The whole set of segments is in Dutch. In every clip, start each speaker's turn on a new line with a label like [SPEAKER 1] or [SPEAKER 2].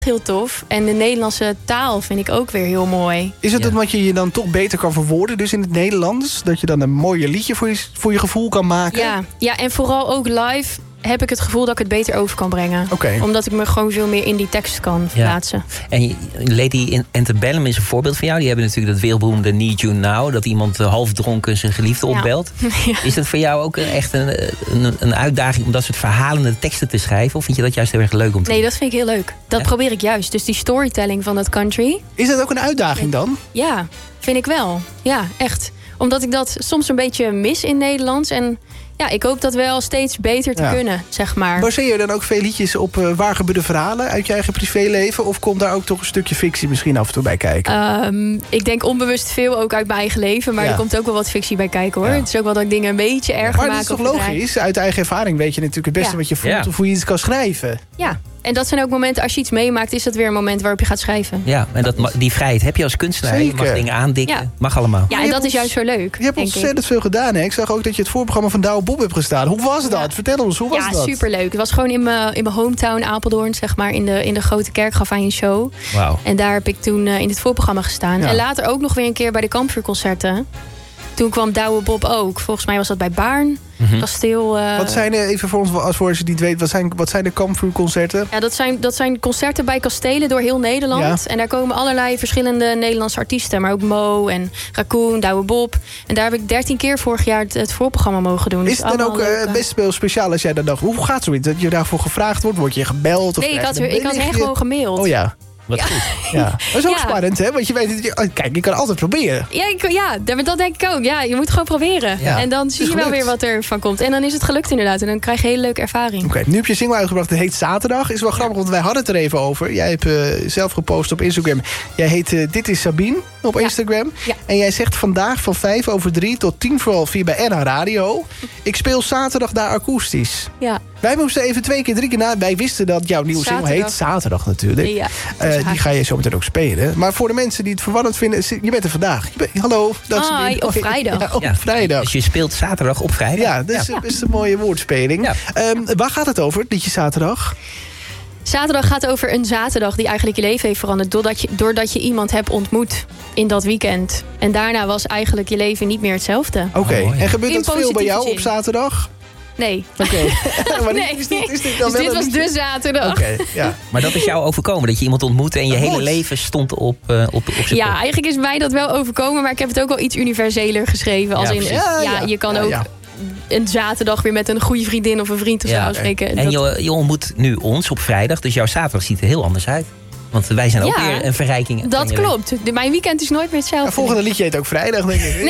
[SPEAKER 1] heel tof. En de Nederlandse taal vind ik ook weer heel mooi.
[SPEAKER 2] Is het omdat je dan toch beter kan verwoorden, dus in het Nederlands? Dat je dan een mooier liedje voor je gevoel kan maken?
[SPEAKER 1] Ja, en vooral ook live heb ik het gevoel dat ik het beter over kan brengen.
[SPEAKER 2] Okay.
[SPEAKER 1] Omdat ik me gewoon veel meer in die tekst kan verplaatsen.
[SPEAKER 3] Ja. En Lady Antebellum is een voorbeeld van jou. Die hebben natuurlijk dat wereldberoemde Need You Now. Dat iemand half dronken zijn geliefde opbelt. Ja. Is dat voor jou ook echt een uitdaging om dat soort verhalende teksten te schrijven? Of vind je dat juist heel erg leuk om te doen?
[SPEAKER 1] Nee, dat vind ik heel leuk. Dat probeer ik juist. Dus die storytelling van dat country.
[SPEAKER 2] Is dat ook een uitdaging dan?
[SPEAKER 1] Ja, vind ik wel. Ja, echt. Omdat ik dat soms een beetje mis in Nederlands. En ja, ik hoop dat wel steeds beter te kunnen, zeg maar.
[SPEAKER 2] Baseer je dan ook veel liedjes op waar gebeurde verhalen uit je eigen privéleven? Of komt daar ook toch een stukje fictie misschien af en toe bij kijken?
[SPEAKER 1] Ik denk onbewust veel ook uit mijn eigen leven. Maar er komt ook wel wat fictie bij kijken, hoor. Het is ook wel dat ik dingen een beetje erger maak.
[SPEAKER 2] Maar dat is toch logisch? Uit eigen ervaring weet je natuurlijk het beste wat je voelt of hoe je iets kan schrijven.
[SPEAKER 1] Ja. En dat zijn ook momenten, als je iets meemaakt, is dat weer een moment waarop je gaat schrijven.
[SPEAKER 3] Ja, en die vrijheid heb je als kunstenaar. Zeker. Je mag dingen aandikken, mag allemaal.
[SPEAKER 1] Ja, en dat is juist zo leuk.
[SPEAKER 2] Je hebt ontzettend veel gedaan, hè? Ik zag ook dat je het voorprogramma van Douwe Bob hebt gestaan. Hoe was dat? Vertel ons, hoe was dat?
[SPEAKER 1] Ja, superleuk. Het was gewoon in mijn hometown Apeldoorn, zeg maar. In de Grote Kerk gaf hij een show.
[SPEAKER 3] Wow.
[SPEAKER 1] En daar heb ik toen in het voorprogramma gestaan. Ja. En later ook nog weer een keer bij de kampvuurconcerten. Toen kwam Douwe Bob ook. Volgens mij was dat bij Baarn. Kasteel.
[SPEAKER 2] Wat zijn even voor ons, als je niet weet, wat zijn de kampvuurconcerten?
[SPEAKER 1] Ja, dat zijn concerten bij kastelen door heel Nederland. Ja. En daar komen allerlei verschillende Nederlandse artiesten. Maar ook Mo en Raccoon, Douwe Bob. En daar heb ik 13 keer vorig jaar het voorprogramma mogen doen.
[SPEAKER 2] Is het dan ook best wel speciaal als jij dan dacht, hoe gaat zoiets? Dat je daarvoor gevraagd wordt? Word je gebeld? Of
[SPEAKER 1] nee, ik had echt gewoon gemaild.
[SPEAKER 2] Oh ja.
[SPEAKER 3] Wat goed.
[SPEAKER 2] Ja. Dat is ook spannend, hè? Want je weet, kijk, je kan altijd proberen.
[SPEAKER 1] Ja, dat denk ik ook. Ja, je moet gewoon proberen. Ja. En dan zie je wel weer wat er van komt. En dan is het gelukt inderdaad. En dan krijg je een hele leuke ervaring.
[SPEAKER 2] Oké, nu heb je single uitgebracht. Het heet Zaterdag. Is wel grappig, want wij hadden het er even over. Jij hebt zelf gepost op Instagram. Jij heet Dit is Sabine op Instagram. Ja. En jij zegt vandaag van 5:03 tot 4:10 bij NH Radio. Ik speel zaterdag daar akoestisch.
[SPEAKER 1] Ja.
[SPEAKER 2] Wij moesten even 2 keer, 3 keer na. Wij wisten dat jouw nieuwe single heet Zaterdag natuurlijk.
[SPEAKER 1] Ja,
[SPEAKER 2] die ga je zo meteen ook spelen. Maar voor de mensen die het verwarrend vinden, je bent er vandaag. Hallo.
[SPEAKER 1] Op vrijdag.
[SPEAKER 2] Ja, op vrijdag.
[SPEAKER 3] Dus je speelt zaterdag op vrijdag.
[SPEAKER 2] Ja, dat is best een mooie woordspeling. Ja. Waar gaat het over, liedje Zaterdag?
[SPEAKER 1] Zaterdag gaat over een zaterdag die eigenlijk je leven heeft veranderd. Doordat je iemand hebt ontmoet in dat weekend. En daarna was eigenlijk je leven niet meer hetzelfde.
[SPEAKER 2] Oké. En gebeurt dat veel bij jou op zaterdag?
[SPEAKER 1] Nee.
[SPEAKER 2] Oké. Maar
[SPEAKER 1] nee.
[SPEAKER 2] Is dit dan
[SPEAKER 1] dus dit was de zaterdag.
[SPEAKER 2] Oké, ja.
[SPEAKER 3] Maar dat is jou overkomen, dat je iemand ontmoette en je hele leven stond op zijn
[SPEAKER 1] Ja, eigenlijk is mij dat wel overkomen, maar ik heb het ook wel iets universeler geschreven. Als je kan ook een zaterdag weer met een goede vriendin of een vriend of zo afspreken.
[SPEAKER 3] En je ontmoet nu ons op vrijdag, dus jouw zaterdag ziet er heel anders uit. Want wij zijn ook weer een verrijking.
[SPEAKER 1] Dat klopt. Mijn weekend is nooit meer hetzelfde.
[SPEAKER 2] Het volgende liedje heet ook vrijdag, denk ik.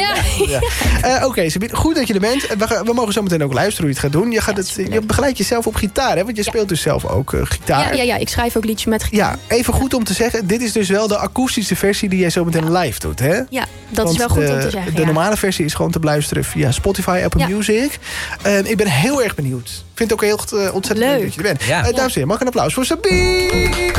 [SPEAKER 2] Ja. Oké, Sabine, goed dat je er bent. We mogen zo meteen ook luisteren hoe je het gaat doen. Je begeleidt jezelf op gitaar, hè? Want je speelt dus zelf ook gitaar.
[SPEAKER 1] Ja, ik schrijf ook liedjes met gitaar.
[SPEAKER 2] Ja, even goed om te zeggen. Dit is dus wel de akoestische versie die jij zo meteen live doet, hè?
[SPEAKER 1] Ja, dat is wel goed om te zeggen.
[SPEAKER 2] De normale versie is gewoon te beluisteren via Spotify, Apple Music. Ik ben heel erg benieuwd. Ik vind het ook heel ontzettend leuk dat je er bent. Dames en heren, mag ik een applaus voor Sabine?